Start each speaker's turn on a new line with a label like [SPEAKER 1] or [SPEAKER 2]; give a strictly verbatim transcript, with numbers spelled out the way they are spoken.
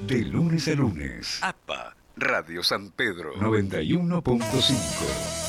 [SPEAKER 1] De lunes a lunes.
[SPEAKER 2] APA, Radio San Pedro.
[SPEAKER 1] noventa y uno punto cinco.